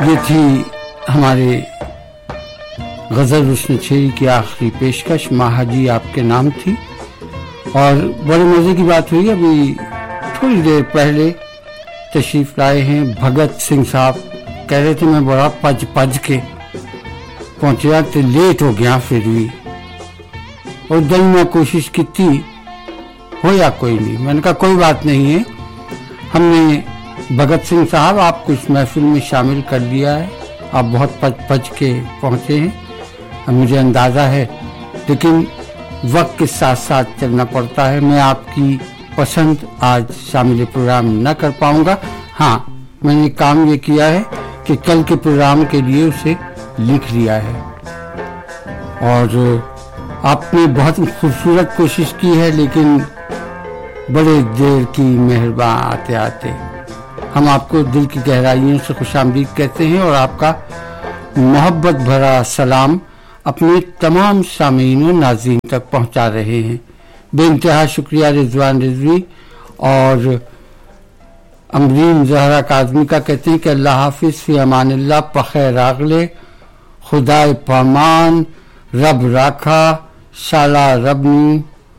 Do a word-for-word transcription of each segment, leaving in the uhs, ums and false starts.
یہ تھی ہمارے غزل حسن چھیری کی آخری پیشکش، ماہا جی آپ کے نام تھی. اور بڑے مزے کی بات ہوئی، ابھی تھوڑی دیر پہلے تشریف لائے ہیں بھگت سنگھ صاحب. کہہ رہے تھے میں بڑا پج پج کے پہنچیا تو لیٹ ہو گیا، پھر بھی اور دل میں کوشش کی تھی ہو یا کوئی نہیں. میں نے کہا کوئی بات نہیں ہے، ہم نے بھگت سنگھ صاحب آپ کو اس محفل میں شامل کر لیا ہے. آپ بہت پج پج کے پہنچے ہیں، مجھے اندازہ ہے، لیکن وقت کے ساتھ ساتھ چلنا پڑتا ہے. میں آپ کی پسند آج شامل پروگرام نہ کر پاؤں گا. ہاں، میں نے کام یہ کیا ہے کہ کل کے پروگرام کے لیے اسے لکھ لیا ہے. اور آپ نے بہت خوبصورت کوشش کی ہے، لیکن بڑے دیر کی مہرباں آتے آتے ہم آپ کو دل کی گہرائیوں سے خوش آمدید کہتے ہیں اور آپ کا محبت بھرا سلام اپنے تمام سامعین و ناظرین تک پہنچا رہے ہیں. بے انتہا شکریہ رضوان رضوی اور امرین زہرا کاظمی کا. کہتے ہیں کہ اللہ حافظ، فی امان اللہ، پخیر راغلے، خدائے پامان، رب راکھا، شالا ربنو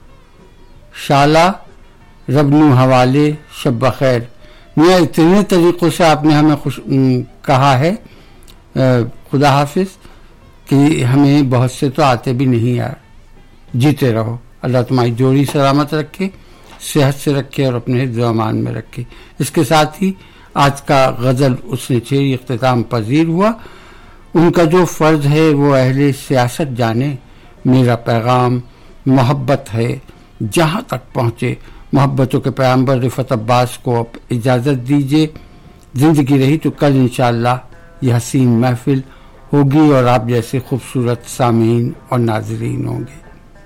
شالا ربنو حوالے، شب بخیر. میاں اتنے طریقوں سے آپ نے ہمیں خوش کہا ہے خدا حافظ کہ ہمیں بہت سے تو آتے بھی نہیں یار. جیتے رہو، اللہ تمہاری جوڑی سلامت رکھے، صحت سے رکھے اور اپنے حفظ و امان میں رکھے. اس کے ساتھ ہی آج کا غزل حسن چھیری اختتام پذیر ہوا. ان کا جو فرض ہے وہ اہل سیاست جانے. میرا پیغام محبت ہے، جہاں تک پہنچے. محبتوں کے پیغمبر رفعت عباس کو اب اجازت دیجیے. زندگی رہی تو کل انشاءاللہ یہ حسین محفل ہوگی اور آپ جیسے خوبصورت سامعین اور ناظرین ہوں گے.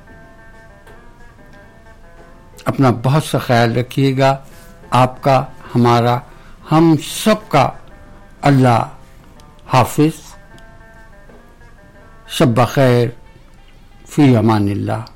اپنا بہت سا خیال رکھیے گا. آپ کا، ہمارا، ہم سب کا اللہ حافظ. شب بخیر، فی امان اللہ.